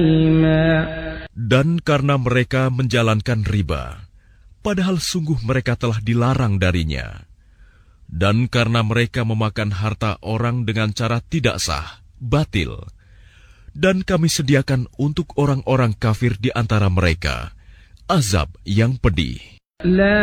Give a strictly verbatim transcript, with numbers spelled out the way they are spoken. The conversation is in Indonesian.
Dan karena mereka menjalankan riba, padahal sungguh mereka telah dilarang darinya. Dan karena mereka memakan harta orang dengan cara tidak sah, batil. Dan kami sediakan untuk orang-orang kafir di antara mereka azab yang pedih.